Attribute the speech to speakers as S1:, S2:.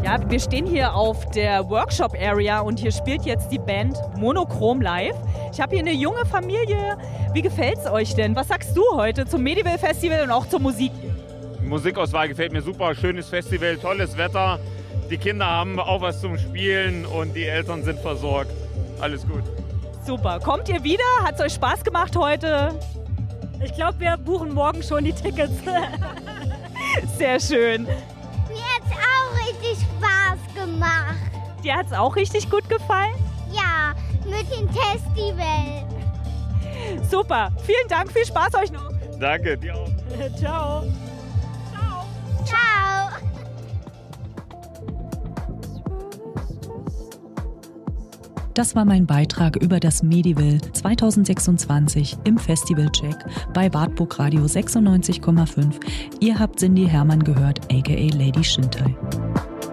S1: Ja, wir stehen hier auf der Workshop-Area und hier spielt jetzt die Band Monochrom live. Ich habe hier eine junge Familie. Wie gefällt's euch denn? Was sagst du heute zum Medieval Festival und auch zur Musik?
S2: Die Musikauswahl gefällt mir super. Schönes Festival, tolles Wetter. Die Kinder haben auch was zum Spielen und die Eltern sind versorgt. Alles gut.
S1: Super. Kommt ihr wieder? Hat's euch Spaß gemacht heute?
S3: Ich glaube, wir buchen morgen schon die Tickets.
S1: Sehr schön.
S4: Mir hat's auch richtig Spaß gemacht.
S1: Dir hat's auch richtig gut gefallen?
S4: Ja, mit dem Festival.
S1: Super. Vielen Dank. Viel Spaß euch noch.
S2: Danke, dir auch.
S3: Ciao.
S4: Ciao.
S5: Das war mein Beitrag über das Medieval 2026 im Festivalcheck bei Wartburg Radio 96,5. Ihr habt Cindy Hermann gehört, aka Lady Shintai.